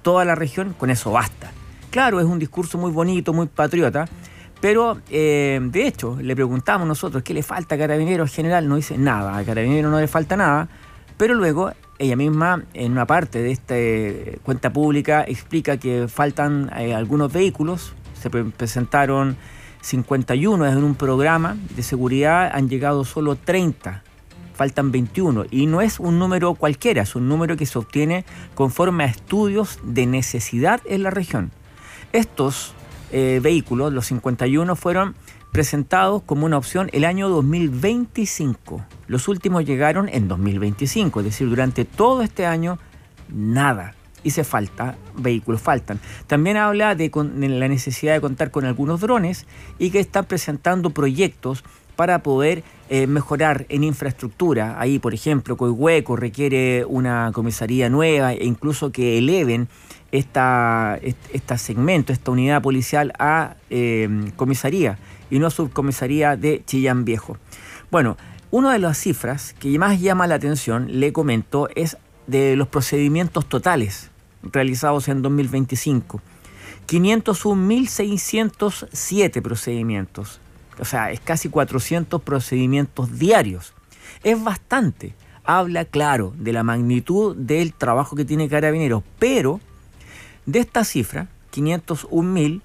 toda la región, con eso basta. Claro, es un discurso muy bonito, muy patriota, pero de hecho le preguntamos nosotros qué le falta a Carabineros general, no dice nada, a Carabineros no le falta nada, pero luego ella misma en una parte de esta cuenta pública explica que faltan algunos vehículos, se presentaron 51 en un programa de seguridad, han llegado solo 30, faltan 21, y no es un número cualquiera, es un número que se obtiene conforme a estudios de necesidad en la región. Estos vehículos, los 51, fueron presentados como una opción el año 2025. Los últimos llegaron en 2025, es decir, durante todo este año, nada. Y vehículos faltan. También habla de la necesidad de contar con algunos drones y que están presentando proyectos para poder mejorar en infraestructura. Ahí, por ejemplo, Coihueco requiere una comisaría nueva e incluso que eleven esta unidad policial a comisaría y no subcomisaría de Chillán Viejo. Bueno, una de las cifras que más llama la atención, le comento, es de los procedimientos totales realizados en 2025. 501.607 procedimientos. O sea, es casi 400 procedimientos diarios. Es bastante. Habla, claro, de la magnitud del trabajo que tiene Carabineros, pero de esta cifra, 501.000,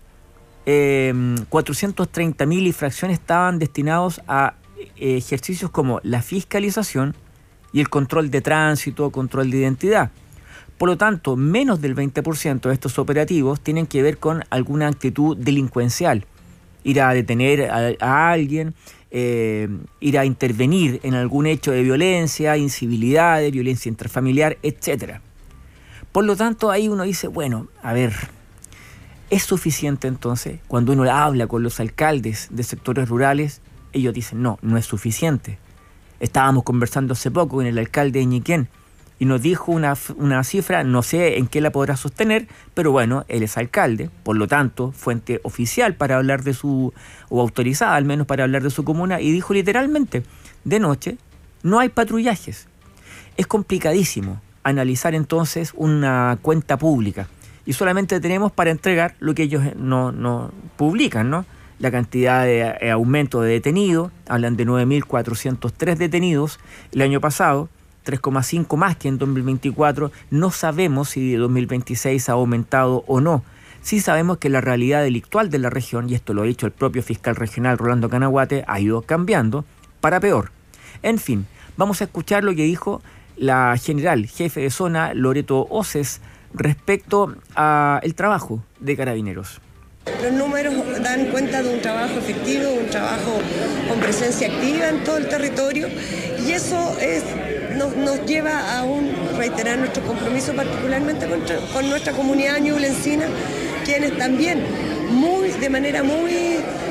430.000 infracciones estaban destinados a ejercicios como la fiscalización y el control de tránsito, control de identidad. Por lo tanto, menos del 20% de estos operativos tienen que ver con alguna actitud delincuencial. Ir a detener a alguien, ir a intervenir en algún hecho de violencia, incivilidad, de violencia intrafamiliar, etc. Por lo tanto, ahí uno dice, bueno, a ver, ¿es suficiente entonces? Cuando uno habla con los alcaldes de sectores rurales, ellos dicen, no es suficiente. Estábamos conversando hace poco con el alcalde de Ñiquén y nos dijo una cifra, no sé en qué la podrá sostener, pero bueno, él es alcalde, por lo tanto, fuente oficial para hablar de o autorizada al menos para hablar de su comuna, y dijo literalmente, de noche no hay patrullajes. Es complicadísimo analizar entonces una cuenta pública y solamente tenemos para entregar lo que ellos no publican, ¿no? La cantidad de aumento de detenidos, hablan de 9.403 detenidos el año pasado, 3,5 más que en 2024. No sabemos si de 2026 ha aumentado o no. Sí sabemos que la realidad delictual de la región, y esto lo ha dicho el propio fiscal regional Rolando Canaguate, ha ido cambiando para peor. En fin, vamos a escuchar lo que dijo la general jefe de zona Loreto Oces respecto al trabajo de Carabineros. Los números dan cuenta de un trabajo efectivo, un trabajo con presencia activa en todo el territorio, y eso nos lleva a reiterar nuestro compromiso particularmente con nuestra comunidad ñublencina, quienes también de manera muy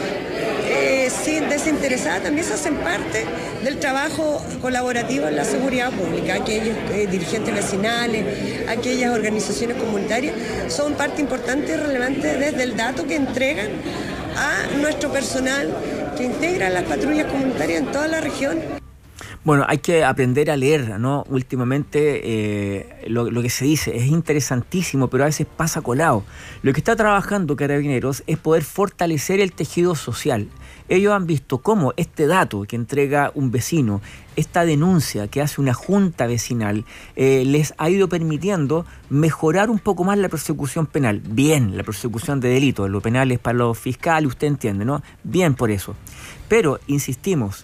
desinteresada también se hacen parte del trabajo colaborativo en la seguridad pública. Aquellos dirigentes vecinales, aquellas organizaciones comunitarias son parte importante y relevante desde el dato que entregan a nuestro personal que integra las patrullas comunitarias en toda la región. Bueno, hay que aprender a leer, ¿no? Últimamente lo que se dice es interesantísimo, pero a veces pasa colado. Lo que está trabajando Carabineros es poder fortalecer el tejido social. Ellos han visto cómo este dato que entrega un vecino, esta denuncia que hace una junta vecinal, les ha ido permitiendo mejorar un poco más la persecución penal. Bien, la persecución de delitos, lo penal es para los fiscales, usted entiende, ¿no? Bien por eso. Pero, insistimos,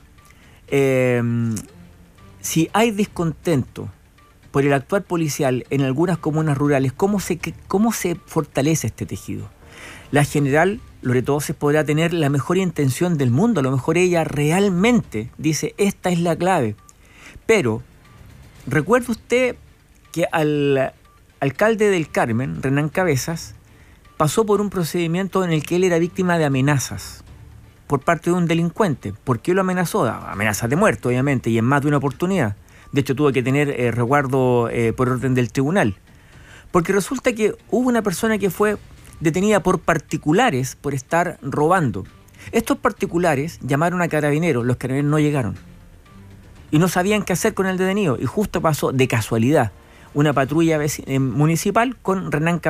si hay descontento por el actuar policial en algunas comunas rurales, ¿cómo se fortalece este tejido? La general Loreto Oces podrá tener la mejor intención del mundo, a lo mejor ella realmente dice, esta es la clave. Pero, ¿recuerda usted que al alcalde del Carmen, Renán Cabezas, pasó por un procedimiento en el que él era víctima de amenazas por parte de un delincuente? ¿Por qué lo amenazó? Amenazas de muerte, obviamente, y en más de una oportunidad. De hecho, tuvo que tener resguardo por orden del tribunal. Porque resulta que hubo una persona que fue detenida por particulares por estar robando. Estos particulares llamaron a Carabineros, los Carabineros no llegaron. Y no sabían qué hacer con el detenido. Y justo pasó, de casualidad, una patrulla municipal con Renán Cabezas.